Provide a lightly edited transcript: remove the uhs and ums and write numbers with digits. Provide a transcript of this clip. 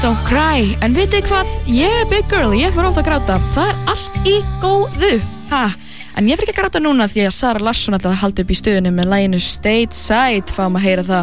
Don't cry, en vitið hvað, ég big girl, ég fyrir ofta að gráta, það allt í góðu, en ég fyrir ekki að gráta núna því að Sara Larsson ætlaði að halda upp í stöðunni með laginu Stateside, fáum að heyra það.